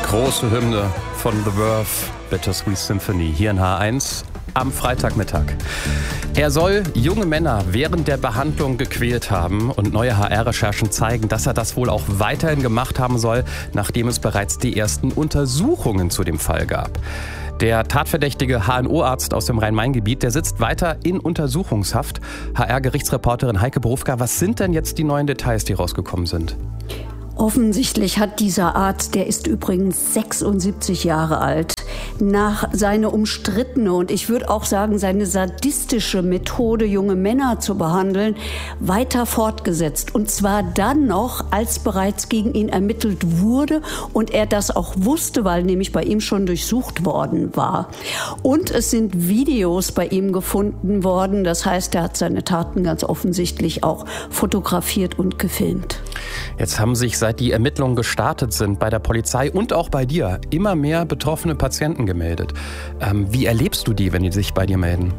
Große Hymne von The Verve, Bittersweet Symphony, hier in H1 am Freitagmittag. Er soll junge Männer während der Behandlung gequält haben und neue HR-Recherchen zeigen, dass er das wohl auch weiterhin gemacht haben soll, nachdem es bereits die ersten Untersuchungen zu dem Fall gab. Der tatverdächtige HNO-Arzt aus dem Rhein-Main-Gebiet, der sitzt weiter in Untersuchungshaft. HR-Gerichtsreporterin Heike Borufka, was sind denn jetzt die neuen Details, die rausgekommen sind? Offensichtlich hat dieser Arzt, der ist übrigens 76 Jahre alt, nach seine umstrittene und ich würde auch sagen seine sadistische Methode, junge Männer zu behandeln, weiter fortgesetzt. Und zwar dann noch, als bereits gegen ihn ermittelt wurde und er das auch wusste, weil nämlich bei ihm schon durchsucht worden war. Und es sind Videos bei ihm gefunden worden. Das heißt, er hat seine Taten ganz offensichtlich auch fotografiert und gefilmt. Jetzt haben sich, seit die Ermittlungen gestartet sind, bei der Polizei und auch bei dir immer mehr betroffene Patienten gemeldet. Wie erlebst du die, wenn die sich bei dir melden?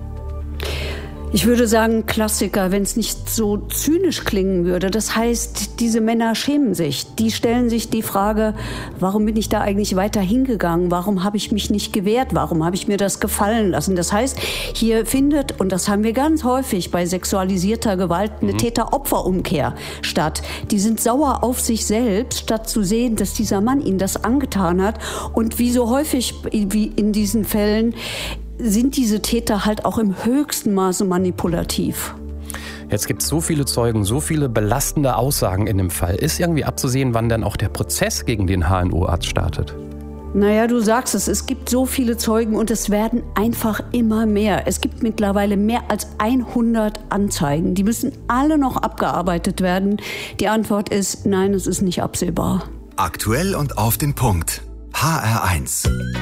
Ich würde sagen, Klassiker, wenn es nicht so zynisch klingen würde. Das heißt, diese Männer schämen sich. Die stellen sich die Frage, warum bin ich da eigentlich weiter hingegangen? Warum habe ich mich nicht gewehrt? Warum habe ich mir das gefallen lassen? Das heißt, hier findet, und das haben wir ganz häufig bei sexualisierter Gewalt, eine Täter-Opfer-Umkehr statt. Die sind sauer auf sich selbst, statt zu sehen, dass dieser Mann ihnen das angetan hat. Und wie so häufig wie in diesen Fällen sind diese Täter halt auch im höchsten Maße manipulativ. Jetzt gibt es so viele Zeugen, so viele belastende Aussagen in dem Fall. Ist irgendwie abzusehen, wann denn auch der Prozess gegen den HNO-Arzt startet? Naja, du sagst es gibt so viele Zeugen und es werden einfach immer mehr. Es gibt mittlerweile mehr als 100 Anzeigen. Die müssen alle noch abgearbeitet werden. Die Antwort ist, nein, es ist nicht absehbar. Aktuell und auf den Punkt. HR1.